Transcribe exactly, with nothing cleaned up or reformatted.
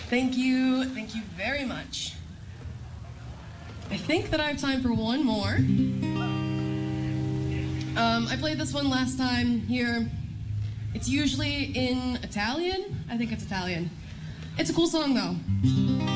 Thank you, thank you very much. I think that I have time for one more. Um, I played this one last time here. It's usually in Italian. I think it's Italian. It's a cool song though.